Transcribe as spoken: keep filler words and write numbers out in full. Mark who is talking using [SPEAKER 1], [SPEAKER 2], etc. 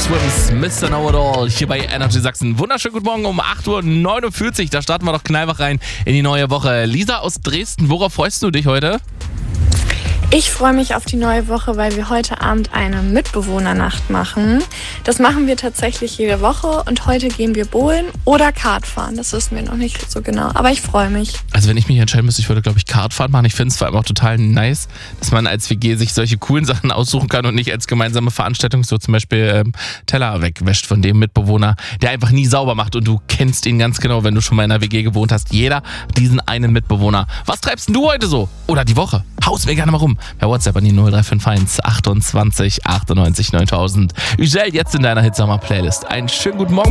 [SPEAKER 1] Swims, Mister Know-It-All hier bei Energy Sachsen. Wunderschönen guten Morgen um acht Uhr neunundvierzig. Da starten wir doch knallwach rein in die neue Woche. Lisa aus Dresden, worauf freust du dich heute?
[SPEAKER 2] Ich freue mich auf die neue Woche, weil wir heute Abend eine Mitbewohnernacht machen. Das machen wir tatsächlich jede Woche und heute gehen wir bowlen oder Kart fahren. Das wissen wir noch nicht so genau, aber ich freue mich.
[SPEAKER 1] Also wenn ich mich entscheiden müsste, ich würde glaube ich Kart fahren machen. Ich finde es vor allem auch total nice, dass man als W G sich solche coolen Sachen aussuchen kann und nicht als gemeinsame Veranstaltung so zum Beispiel ähm, Teller wegwäscht von dem Mitbewohner, der einfach nie sauber macht und du kennst ihn ganz genau, wenn du schon mal in einer W G gewohnt hast. Jeder hat diesen einen Mitbewohner. Was treibst denn du heute so? Oder die Woche? Haus mir gerne mal rum. Per WhatsApp an die null drei fünf eins achtundzwanzig achtundneunzig neuntausend. Üsel jetzt in deiner Hitsommer-Playlist. Einen schönen guten Morgen.